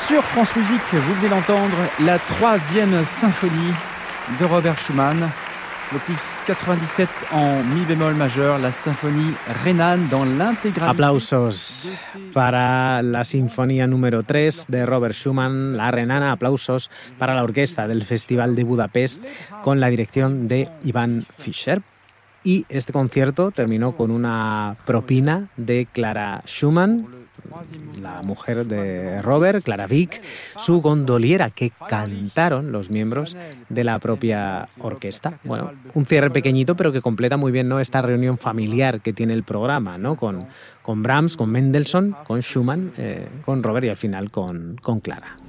Sur France Musique, vous venez d'entendre la 3e symphonie de Robert Schumann, l'opus 97 en mi bémol majeur, la symphonie rhénane dans l'intégralité. Aplausos para la sinfonía número 3 de Robert Schumann, la renana. Aplausos para la orquesta del Festival de Budapest con la dirección de Ivan Fischer. Y este concierto terminó con una propina de Clara Schumann, la mujer de Robert, Clara Wieck, su gondoliera, que cantaron los miembros de la propia orquesta. Bueno, un cierre pequeñito, pero que completa muy bien, ¿no?, esta reunión familiar que tiene el programa, ¿no?, con Brahms, con Mendelssohn, con Schumann, con Robert y al final con Clara.